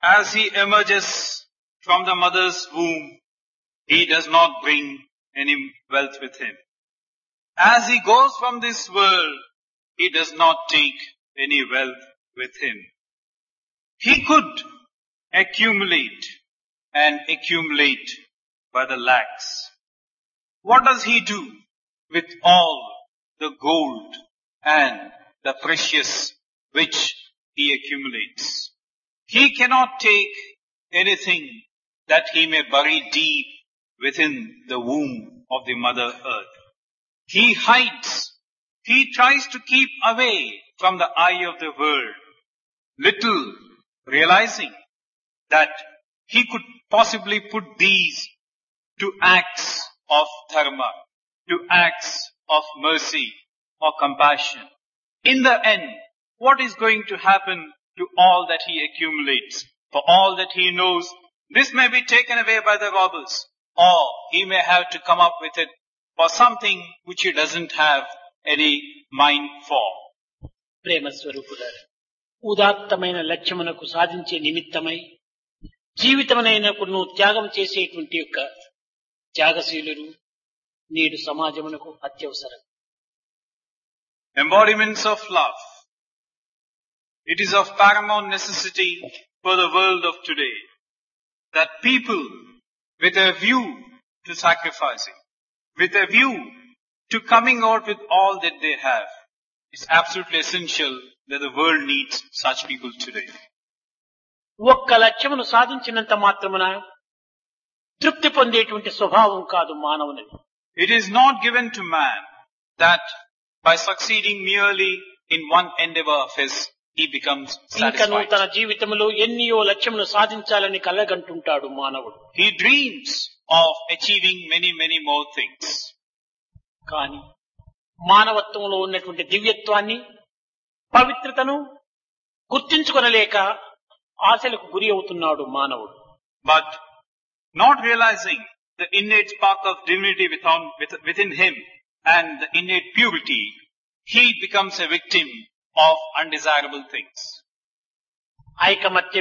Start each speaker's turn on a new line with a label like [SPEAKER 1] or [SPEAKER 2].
[SPEAKER 1] As he emerges from the mother's womb, he does not bring any wealth with him. As he goes from this world, he does not take any wealth with him. He could accumulate and accumulate by the lakhs. What does he do with all the gold and the precious which he accumulates? He cannot take anything that he may bury deep within the womb of the Mother Earth. He hides. He tries to keep away from the eye of the world, little realizing that he could possibly put these to acts of dharma, to acts of mercy or compassion. In the end, what is going to happen to all that he accumulates? For all that he knows, this may be taken away by the robbers, or he may have to come up with it for something which he doesn't have any mind for.
[SPEAKER 2] ప్రేమ స్వరూపులారా, ఉదాత్తమైన లక్ష్యమునకు సాధించే నిమిత్తమై జీవితమునైనప్పుడు త్యాగం చేసేటువంటి యొక్క త్యాగశీలులు నేడు సమాజమునకు అత్యవసరం.
[SPEAKER 1] Embodiments of love. It is of paramount necessity for the world of today that people with a view to sacrificing, with a view to coming out with all that they have, it's absolutely essential that the world needs such people today.
[SPEAKER 2] ఒక్క లక్ష్యమును సాధించినంత మాత్రమున తృప్తి పొందేటువంటి స్వభావం కాదు మానవునిది.
[SPEAKER 1] It is not given to man that by succeeding merely in one endeavor of his, he becomes
[SPEAKER 2] ఇంకను
[SPEAKER 1] satisfied.
[SPEAKER 2] తన జీవితంలో ఎన్నియో లక్ష్యమును సాధించాలని కలగంటుంటాడు మానవుడు.
[SPEAKER 1] He dreams of achieving many, many more things.
[SPEAKER 2] కానీ మానవత్వంలో ఉన్నటువంటి దివ్యత్వాన్ని, పవిత్రతను గుర్తించుకొనలేక ఆశలకు గురి అవుతున్నాడు మానవుడు.
[SPEAKER 1] But not realizing the innate spark of divinity within him and the innate purity, he becomes a victim of undesirable things.
[SPEAKER 2] ఐకమత్య